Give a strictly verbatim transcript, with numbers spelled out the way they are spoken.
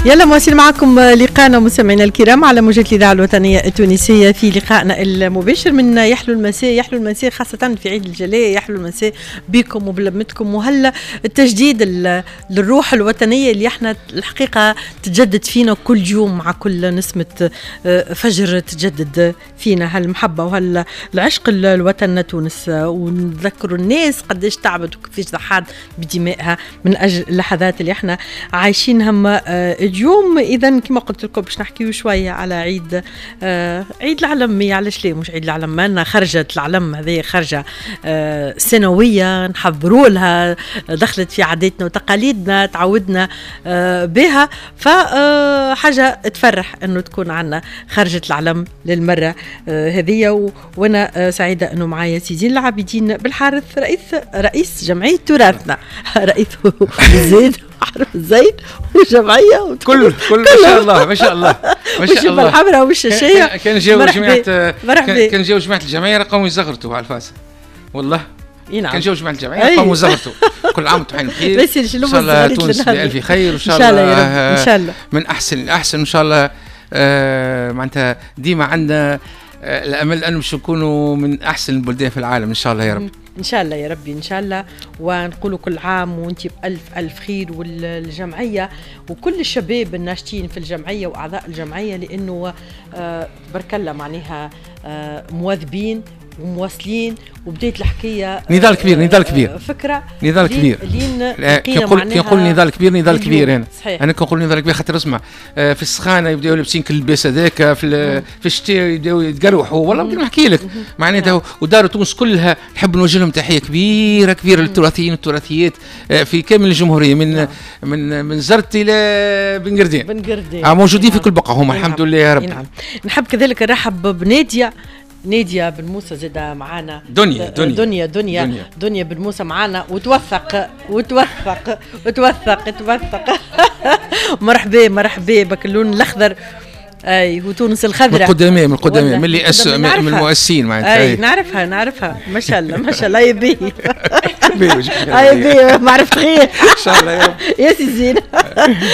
يلا مواصل معكم لقاءنا مستمعينا الكرام على موجة الإذاعة الوطنية التونسية في لقائنا المباشر من يحلو المساء. يحلو المساء خاصة في عيد الجلاء، يحلو المساء بكم وبلمتكم، وهلا التجديد للروح الوطنية اللي احنا الحقيقة تتجدد فينا كل يوم مع كل نسمة فجر تتجدد فينا هالمحبة وهالعشق الوطن تونس، ونذكروا الناس قديش تعبت وكيفاش ضحت بدمائها من أجل اللحظات اللي احنا عايشينها اليوم. إذا كما قلت لكم باش نحكيو شوية على عيد آه عيد العلم. علاش ليه مش عيد العلم؟ مالنا خرجت العلم هذه خرجة آه سنوية نحضروا لها، دخلت في عاداتنا وتقاليدنا، تعودنا آه بها، فحاجة تفرح أنه تكون عنا خرجة العلم للمرة آه هذه. وأنا آه سعيدة أنه معايا سي زين العابدين بالحارث، رئيس رئيس جمعية تراثنا، رئيس زيد حرف زين وجمعية كله كله ما شاء الله ما شاء الله ما شاء الله. الحمراء والشاشية كان جاوا جماعة كان جاوا جماعة الجمعية قاموا يزغرتوا على الفاس والله. نعم. كان جاوا جماعة الجمعية قاموا يزغرتوا. كل عام وانتم بخير. ان شاء الله تونس بألف خير وان شاء الله ان شاء الله من احسن الاحسن ان شاء الله. آه معناتها ديما عندنا آه الامل انه باش نكونوا من احسن البلدان في العالم ان شاء الله يا رب. إن شاء الله يا ربي إن شاء الله. ونقولوا كل عام وانتي بألف ألف خير، والجمعية وكل الشباب الناشطين في الجمعية وأعضاء الجمعية، لأنه آه تبارك الله معناها آه مواظبين ومواصلين. وبداية الحكاية نضال كبير نضال كبير فكرة نضال كبير. كي نقول نضال كبير نضال كبير هنا انا كنقول نضال كبير خاطر اسمع في السخانه يبداو لابسين كل اللباس هذاك، في في الشتاء يبداو يتقروحوا والله بدي نحكي لك معناتها. ودار تونس كلها نحب نوجه لهم تحيه كبيره كبيره للتراثيين والتراثيات في كامل الجمهوريه، من من من زرت الى بن قردين بن قردين موجودين في كل بقعه هم الحمد لله يا رب. نعم. نحب كذلك نرحب بنادية نادية بن موسى زاده معانا. دنيا دنيا دنيا دنيا دنيا, دنيا بن موسى معانا، وتوثق وتوثق وتوثق توثق مرحبا مرحبا بك اللون الاخضر. اي وتونس الخضراء من القدامى من القدامى من اللي أس... من المؤسسين معناتها. اي نعرفها نعرفها ما شاء الله ما شاء الله. يا بي بي اي بي ما عرفت غير ان شاء الله يا رب يا سي زين.